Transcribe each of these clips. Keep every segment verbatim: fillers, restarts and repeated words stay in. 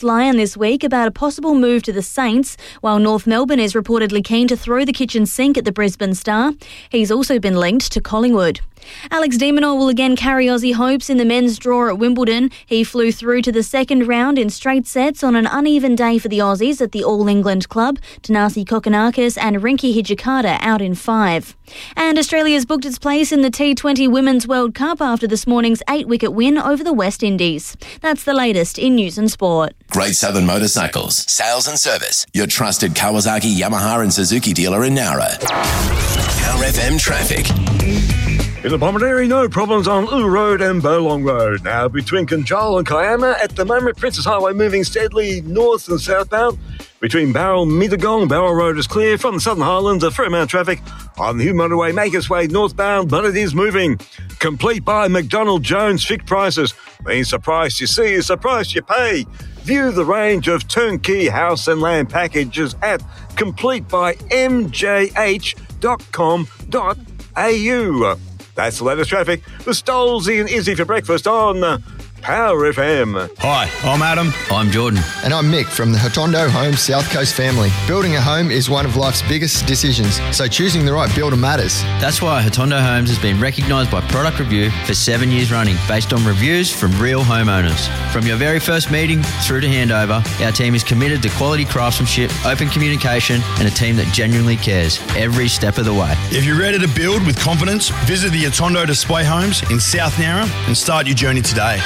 Lion this week about a possible move to the Saints, while North Melbourne is reportedly keen to throw the kitchen sink at the Brisbane Star. He's also been linked to Collingwood. Alex de Minaur will again carry Aussie hopes in the men's draw at Wimbledon. He flew through to the second round in straight sets on an uneven day for the Aussies at the All England Club. Thanasi Kokkinakis and Rinky Hijikata out in five. And Australia's booked its place in the T twenty Women's World Cup after this morning's eight-wicket win over the West Indies. That's the latest in news and sport. Great Southern Motorcycles, sales and service. Your trusted Kawasaki, Yamaha and Suzuki dealer in Nowra. Power F M traffic. In the Bomaderry, no problems on Ulu Road and Burlong Road. Now, between Conjola and Kiama, at the moment, Princess Highway moving steadily north and southbound. Between Barrel and Mittagong, Barrel Road is clear. From the Southern Highlands, a fair amount of traffic on the Hume Motorway. Make its way northbound, but it is moving. Complete by McDonald Jones fixed prices. Means the price you see is the price you pay. View the range of turnkey house and land packages at complete by m j h dot com dot a u. That's the latest traffic. The Stolzy and Izzy for breakfast on Power F M. Hi, I'm Adam. I'm Jordan. And I'm Mick from the Hotondo Homes South Coast family. Building a home is one of life's biggest decisions, so choosing the right builder matters. That's why Hotondo Homes has been recognised by Product Review for seven years running, based on reviews from real homeowners. From your very first meeting through to handover, our team is committed to quality craftsmanship, open communication, and a team that genuinely cares every step of the way. If you're ready to build with confidence, visit the Hotondo Display Homes in South Nowra and start your journey today.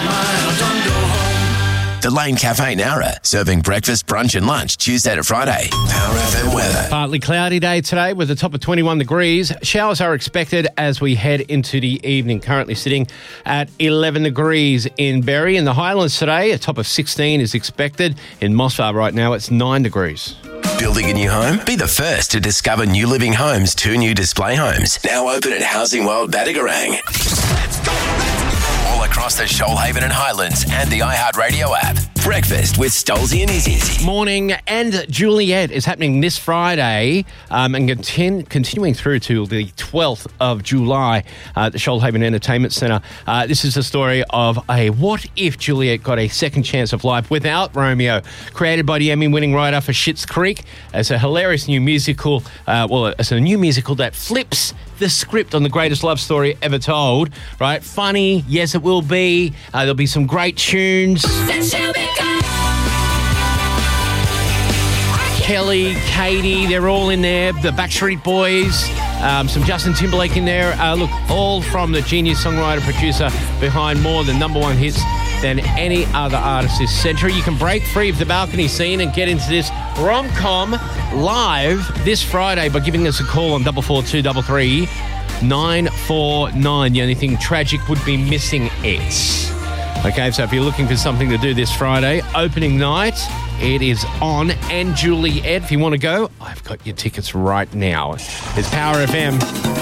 The Lane Cafe Nowra, serving breakfast, brunch and lunch Tuesday to Friday. Power F M weather. Partly cloudy day today with a top of twenty-one degrees. Showers are expected as we head into the evening. Currently sitting at eleven degrees in Berry. In the Highlands today, a top of sixteen is expected. In Mossvale right now, it's nine degrees. Building a new home? Be the first to discover New Living Homes' two new display homes. Now open at Housing World Battigarang. Let's go! All across the Shoalhaven and Highlands and the iHeartRadio app. Breakfast with Stolzy and Izzy. Morning, and Juliet is happening this Friday um, and continu- continuing through to the twelfth of July uh, at the Shoalhaven Entertainment Centre. Uh, this is a story of a what if Juliet got a second chance of life without Romeo, created by the Emmy-winning writer for Schitt's Creek. It's a hilarious new musical. Uh, well, it's a new musical that flips the script on the greatest love story ever told, right? Funny, yes, it will be. Uh, there'll be some great tunes. Kelly, Katie, they're all in there. The Backstreet Boys, um, some Justin Timberlake in there. Uh, look, all from the genius songwriter, producer behind more than number one hits than any other artist this century. You can break free of the balcony scene and get into this rom-com live this Friday by giving us a call on double four two double three nine four nine. The only thing tragic would be missing it. Okay, so if you're looking for something to do this Friday, opening night, it is on. And Juliet, if you want to go, I've got your tickets right now. It's Power F M.